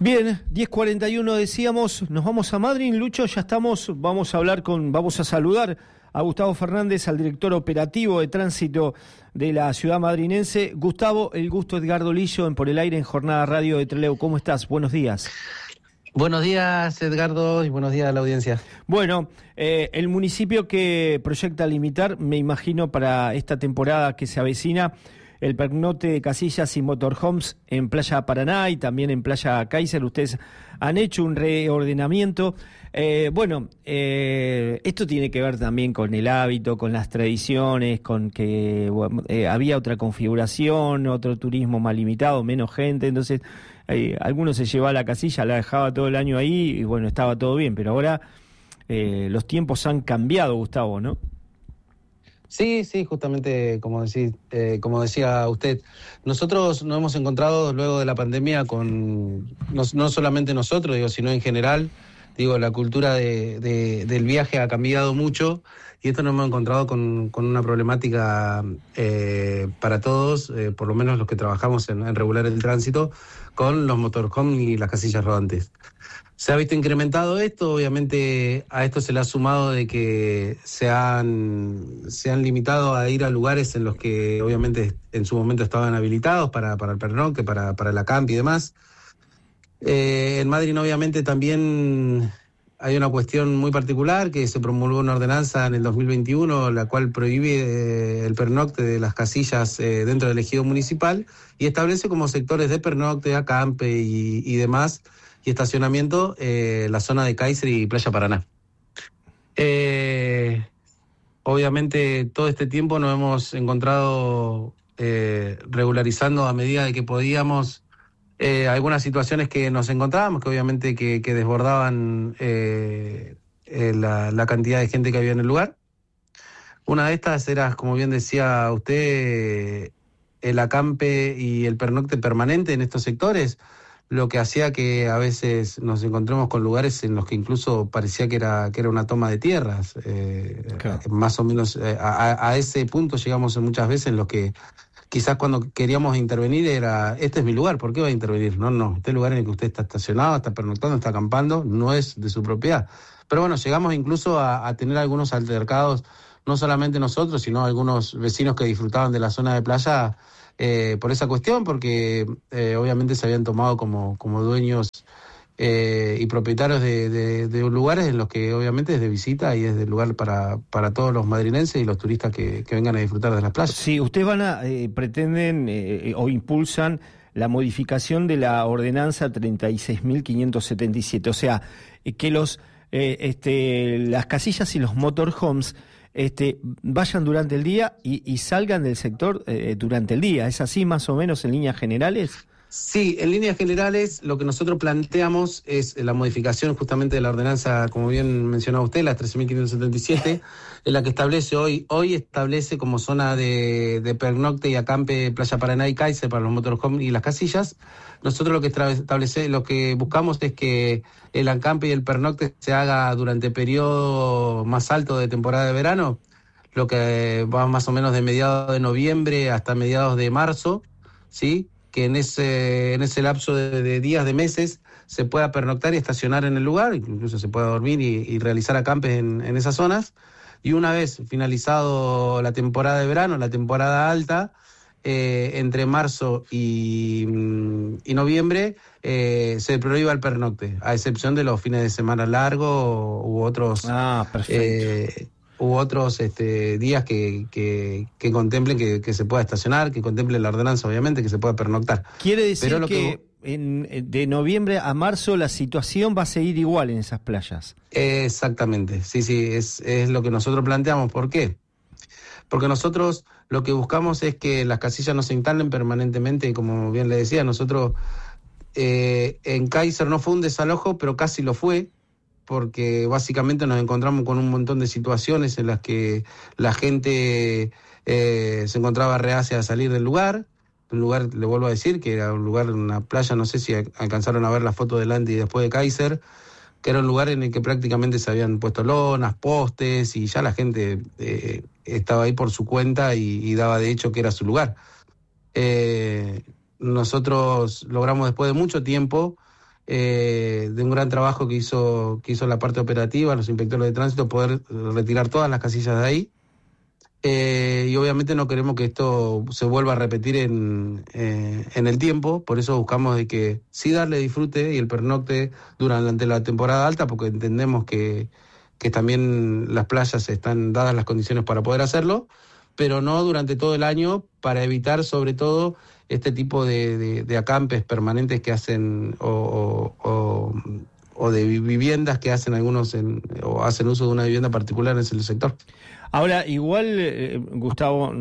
Bien, 10:41 decíamos, nos vamos a Madryn. Lucho, ya estamos, vamos a saludar a Gustavo Fernández, al director operativo de tránsito de la ciudad madrinense. Gustavo, el gusto, Edgardo Lillo, en Por el Aire, en Jornada Radio de Trelew. ¿Cómo estás? Buenos días. Buenos días, Edgardo, y buenos días a la audiencia. Bueno, el municipio que proyecta limitar, me imagino, para esta temporada que se avecina, el pernocte de casillas y motorhomes en Playa Paraná y también en Playa Kaiser. Ustedes han hecho un reordenamiento. Esto tiene que ver también con el hábito, con las tradiciones, con que había otra configuración, otro turismo más limitado, menos gente. Entonces, algunos se llevaba la casilla, la dejaba todo el año ahí y bueno, estaba todo bien. Pero ahora los tiempos han cambiado, Gustavo, ¿no? Sí, justamente como decía usted, nosotros nos hemos encontrado luego de la pandemia con, no solamente nosotros, sino en general, la cultura del viaje ha cambiado mucho y esto nos hemos encontrado con una problemática para todos, por lo menos los que trabajamos en regular el tránsito, con los motorhomes y las casillas rodantes. Se ha visto incrementado esto, obviamente a esto se le ha sumado de que se han limitado a ir a lugares en los que obviamente en su momento estaban habilitados para el pernocte, para el acampe y demás. En Madryn obviamente también hay una cuestión muy particular, que se promulgó una ordenanza en el 2021, la cual prohíbe el pernocte de las casillas dentro del ejido municipal y establece como sectores de pernocte, acampe y demás, y estacionamiento, la zona de Kaiser y Playa Paraná. Obviamente todo este tiempo nos hemos encontrado regularizando a medida de que podíamos algunas situaciones que nos encontrábamos, que obviamente que desbordaban la cantidad de gente que había en el lugar. Una de estas era, como bien decía usted, el acampe y el pernocte permanente en estos sectores, lo que hacía que a veces nos encontremos con lugares en los que incluso parecía que era una toma de tierras. Claro. Más o menos a ese punto llegamos muchas veces en los que quizás cuando queríamos intervenir era, este es mi lugar, ¿por qué va a intervenir? No, este lugar en el que usted está estacionado, está pernoctando, está acampando, no es de su propiedad. Pero bueno, llegamos incluso a tener algunos altercados, no solamente nosotros, sino algunos vecinos que disfrutaban de la zona de playa, por esa cuestión, porque obviamente se habían tomado como dueños y propietarios de lugares en los que obviamente es de visita y es de lugar para todos los madrinenses y los turistas que vengan a disfrutar de las playas. Sí, ustedes pretenden o impulsan la modificación de la ordenanza 36.577, o sea, que las casillas y los motorhomes vayan durante el día y salgan del sector durante el día. ¿Es así más o menos en líneas generales? Sí, en líneas generales lo que nosotros planteamos es la modificación justamente de la ordenanza, como bien mencionaba usted, la 13.577, en la que establece hoy establece como zona de pernocte y acampe Playa Paraná y Kaiser para los motorhomes y las casillas. Nosotros lo que buscamos es que el acampe y el pernocte se haga durante el periodo más alto de temporada de verano, lo que va más o menos de mediados de noviembre hasta mediados de marzo, ¿sí? Que en ese lapso de días, de meses, se pueda pernoctar y estacionar en el lugar, incluso se pueda dormir y realizar acampes en esas zonas. Y una vez finalizado la temporada de verano, la temporada alta, entre marzo y noviembre, se prohíba el pernocte, a excepción de los fines de semana largos u otros días que contemplen que se pueda estacionar, que contemplen la ordenanza, obviamente, que se pueda pernoctar. Quiere decir de noviembre a marzo la situación va a seguir igual en esas playas. Exactamente, sí, es lo que nosotros planteamos. ¿Por qué? Porque nosotros lo que buscamos es que las casillas no se instalen permanentemente, como bien le decía, nosotros en Kaiser no fue un desalojo, pero casi lo fue, porque básicamente nos encontramos con un montón de situaciones en las que la gente se encontraba reacia a salir del lugar. Un lugar, le vuelvo a decir, que era un lugar, una playa, no sé si alcanzaron a ver la foto delante y después de Kaiser, que era un lugar en el que prácticamente se habían puesto lonas, postes, y ya la gente estaba ahí por su cuenta y daba de hecho que era su lugar. Nosotros logramos después de mucho tiempo de un gran trabajo que hizo la parte operativa, los inspectores de tránsito, poder retirar todas las casillas de ahí. Y obviamente no queremos que esto se vuelva a repetir en el tiempo, por eso buscamos de que sí darle disfrute y el pernocte durante la temporada alta, porque entendemos que también las playas están dadas las condiciones para poder hacerlo, pero no durante todo el año, para evitar sobre todo este tipo de acampes permanentes que hacen o de viviendas que hacen algunos o hacen uso de una vivienda particular en ese sector. Ahora, igual, Gustavo,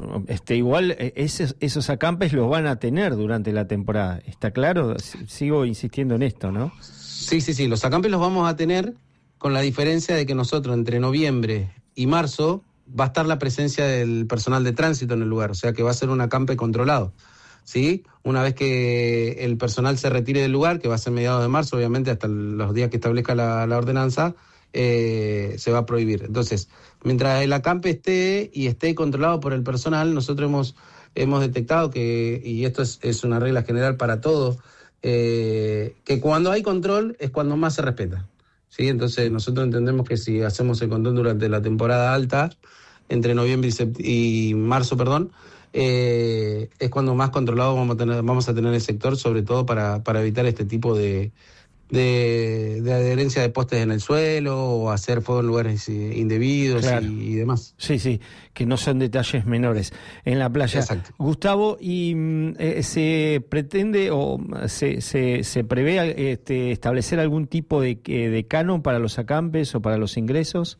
esos acampes los van a tener durante la temporada, ¿está claro? Sigo insistiendo en esto, ¿no? Sí, los acampes los vamos a tener, con la diferencia de que nosotros entre noviembre y marzo va a estar la presencia del personal de tránsito en el lugar, o sea que va a ser un acampe controlado, ¿sí? Una vez que el personal se retire del lugar, que va a ser mediados de marzo, obviamente hasta los días que establezca la ordenanza, se va a prohibir. Entonces, mientras el acampe esté controlado por el personal, nosotros hemos detectado que, y esto es una regla general para todo, que cuando hay control es cuando más se respeta, ¿sí? Entonces nosotros entendemos que si hacemos el control durante la temporada alta, entre noviembre y marzo, es cuando más controlado vamos a tener el sector, sobre todo para evitar este tipo de adherencia de postes en el suelo o hacer fuego en lugares indebidos. Claro. y demás. Sí, que no son detalles menores en la playa. Exacto. Gustavo, ¿y se pretende o se prevé establecer algún tipo de canon para los acampes o para los ingresos?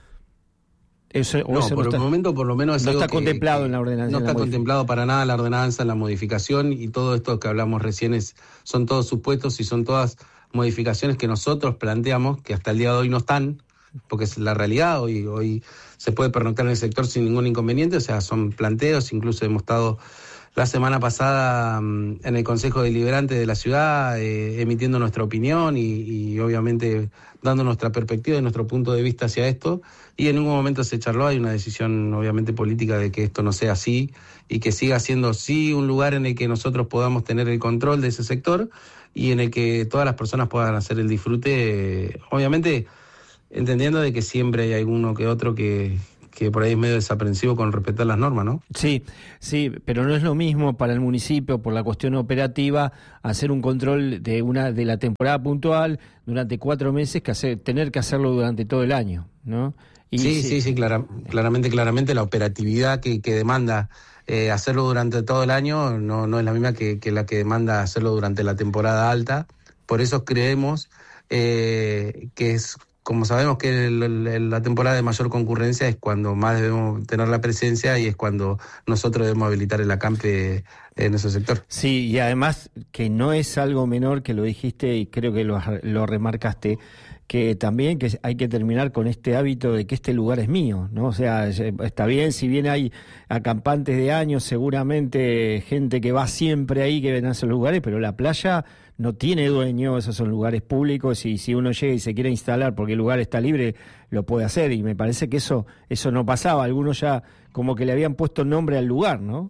Por el momento, por lo menos, no está contemplado en la ordenanza. No está contemplado para nada la ordenanza, en la modificación, y todo esto que hablamos recién son todos supuestos y son todas modificaciones que nosotros planteamos, que hasta el día de hoy no están, porque es la realidad. Hoy se puede pernoctar en el sector sin ningún inconveniente, o sea, son planteos. Incluso hemos estado la semana pasada en el Consejo Deliberante de la ciudad emitiendo nuestra opinión y obviamente dando nuestra perspectiva y nuestro punto de vista hacia esto, y en ningún momento se charló. Hay una decisión obviamente política de que esto no sea así y que siga siendo sí un lugar en el que nosotros podamos tener el control de ese sector y en el que todas las personas puedan hacer el disfrute, obviamente entendiendo de que siempre hay alguno que otro que por ahí es medio desaprensivo con respetar las normas, ¿no? Sí, pero no es lo mismo para el municipio, por la cuestión operativa, hacer un control de la temporada puntual durante 4 meses que tener que hacerlo durante todo el año, ¿no? Claramente la operatividad que demanda hacerlo durante todo el año no es la misma que la que demanda hacerlo durante la temporada alta. Por eso creemos que es, como sabemos que la temporada de mayor concurrencia es cuando más debemos tener la presencia y es cuando nosotros debemos habilitar el acampe en ese sector. Sí, y además que no es algo menor, que lo dijiste y creo que lo remarcaste, que también que hay que terminar con este hábito de que este lugar es mío, ¿no? O sea, está bien, si bien hay acampantes de años, seguramente gente que va siempre ahí, que ven a esos lugares, pero la playa no tiene dueño, esos son lugares públicos, y si uno llega y se quiere instalar porque el lugar está libre, lo puede hacer, y me parece que eso no pasaba. Algunos ya como que le habían puesto nombre al lugar, ¿no?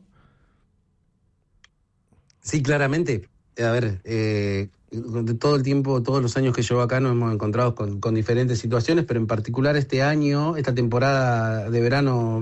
Sí, claramente. A ver, todo el tiempo, todos los años que llevo acá nos hemos encontrado con diferentes situaciones, pero en particular este año, esta temporada de verano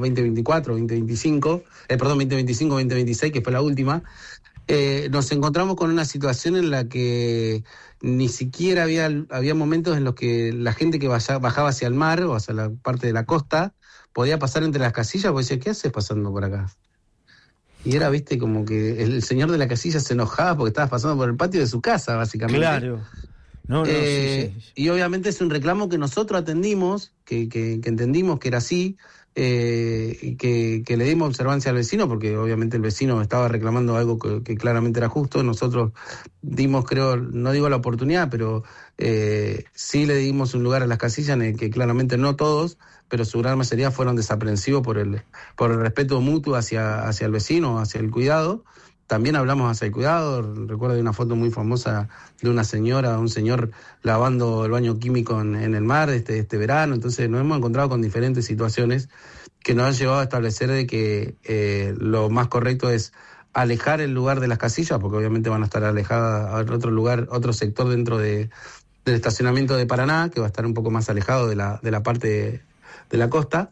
2025-2026, que fue la última, nos encontramos con una situación en la que ni siquiera había momentos en los que la gente que bajaba hacia el mar o hacia la parte de la costa podía pasar entre las casillas, porque decía, ¿qué haces pasando por acá? Y era, viste, como que el señor de la casilla se enojaba porque estabas pasando por el patio de su casa, básicamente. Claro. Sí. Y obviamente es un reclamo que nosotros atendimos, que entendimos que era así, que le dimos observancia al vecino, porque obviamente el vecino estaba reclamando algo que claramente era justo. Nosotros dimos, creo, no digo la oportunidad, pero sí le dimos un lugar a las casillas en el que claramente no todos, pero su gran mayoría fueron desaprensivos por el respeto mutuo hacia el vecino, hacia el cuidado. También hablamos hacia el cuidado. Recuerdo de una foto muy famosa de una señora, un señor lavando el baño químico en el mar este verano. Entonces nos hemos encontrado con diferentes situaciones que nos han llevado a establecer de que lo más correcto es alejar el lugar de las casillas, porque obviamente van a estar alejadas a otro lugar, otro sector dentro del estacionamiento de Paraná, que va a estar un poco más alejado de la parte de la costa,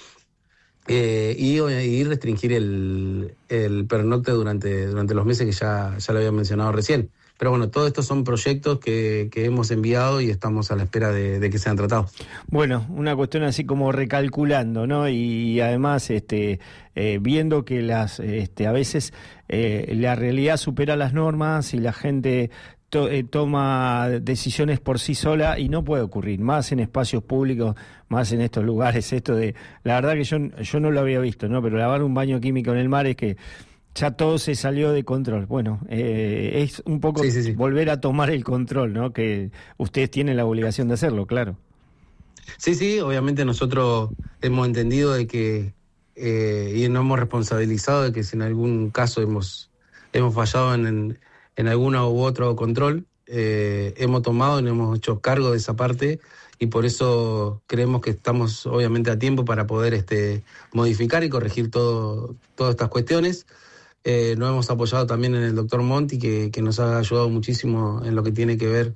y restringir el pernocte durante los meses que ya lo había mencionado recién. Pero bueno, todo esto son proyectos que hemos enviado y estamos a la espera de que sean tratados. Bueno, una cuestión así como recalculando, ¿no? Y además viendo que a veces la realidad supera las normas y la gente toma decisiones por sí sola y no puede ocurrir, más en espacios públicos, más en estos lugares. La verdad que yo no lo había visto, ¿no? Pero lavar un baño químico en el mar es que ya todo se salió de control. Bueno, es un poco sí. Volver a tomar el control, ¿no? Que ustedes tienen la obligación de hacerlo, claro. Sí, obviamente nosotros hemos entendido de que y nos hemos responsabilizado de que si en algún caso hemos fallado en alguno u otro control, hemos tomado y nos hemos hecho cargo de esa parte, y por eso creemos que estamos obviamente a tiempo para poder modificar y corregir todas estas cuestiones. Nos hemos apoyado también en el doctor Monti, que nos ha ayudado muchísimo en lo que tiene que ver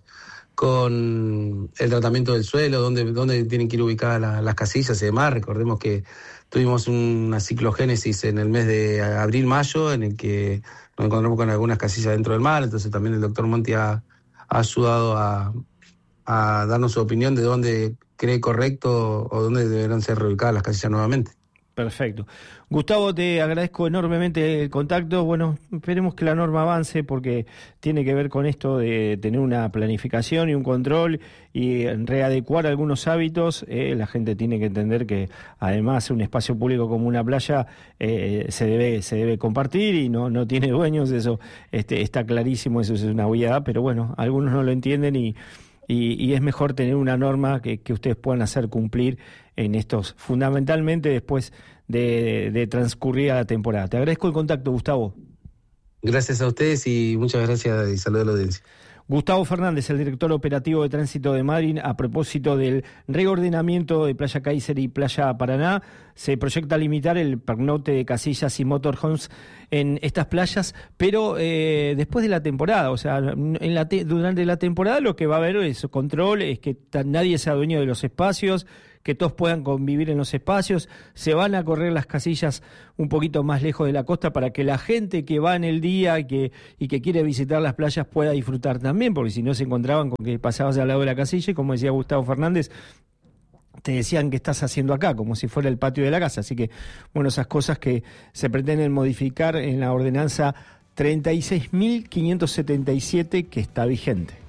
con el tratamiento del suelo, dónde tienen que ir ubicadas las casillas y demás. Recordemos que tuvimos una ciclogénesis en el mes de abril-mayo, en el que nos encontramos con algunas casillas dentro del mar, entonces también el doctor Monti ha ayudado a darnos su opinión de dónde cree correcto o dónde deberán ser reubicadas las casillas nuevamente. Perfecto. Gustavo, te agradezco enormemente el contacto. Bueno, esperemos que la norma avance, porque tiene que ver con esto de tener una planificación y un control y readecuar algunos hábitos. La gente tiene que entender que además un espacio público como una playa se debe compartir y no tiene dueños. Eso está clarísimo, eso es una obviedad, pero bueno, algunos no lo entienden y es mejor tener una norma que ustedes puedan hacer cumplir en estos, fundamentalmente después de transcurrir la temporada. Te agradezco el contacto, Gustavo. Gracias a ustedes y muchas gracias y saludos a la audiencia. Gustavo Fernández, el director operativo de Tránsito de Madryn, a propósito del reordenamiento de Playa Kaiser y Playa Paraná. Se proyecta limitar el pernocte de casillas y motorhomes en estas playas, pero después de la temporada, o sea, durante la temporada lo que va a haber es control, es que nadie sea dueño de los espacios, que todos puedan convivir en los espacios. Se van a correr las casillas un poquito más lejos de la costa para que la gente que va en el día y que quiere visitar las playas pueda disfrutar también, porque si no se encontraban con que pasabas al lado de la casilla y, como decía Gustavo Fernández, te decían qué estás haciendo acá, como si fuera el patio de la casa. Así que, bueno, esas cosas que se pretenden modificar en la ordenanza 36.577 que está vigente.